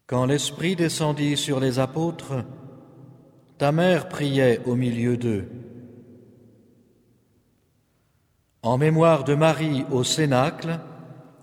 Quand l'Esprit descendit sur les apôtres, ta mère priait au milieu d'eux. En mémoire de Marie au Cénacle,